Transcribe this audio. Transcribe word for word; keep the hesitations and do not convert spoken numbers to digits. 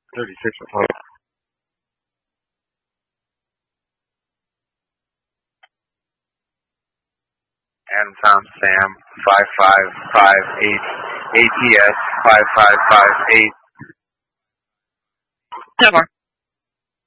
thirty-six o'clock. And found Sam, five five five eight, A T S, five five five eight. ten more.